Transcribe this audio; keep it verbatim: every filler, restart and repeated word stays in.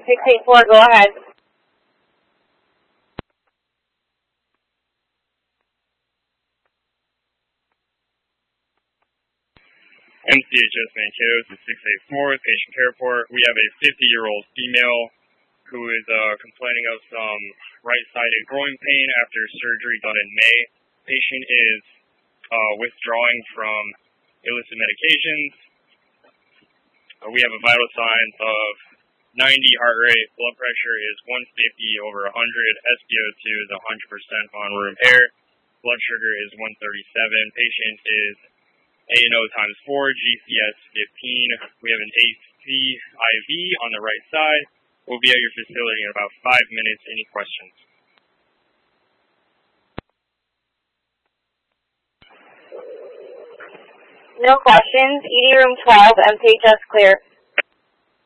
six eight four, go ahead. M C H S Mankato to six eight four, patient care report. We have a fifty-year-old female who is uh, complaining of some right-sided groin pain after surgery done in May. Patient is uh, withdrawing from illicit medications. Uh, we have a vital signs of ninety heart rate, blood pressure is one fifty over one hundred, S p O two is one hundred percent on room air, blood sugar is one thirty-seven, patient is A and O times four, G C S fifteen. We have an A C I V on the right side. We'll be at your facility in about five minutes. Any questions? No questions. E D room twelve, M C H S clear.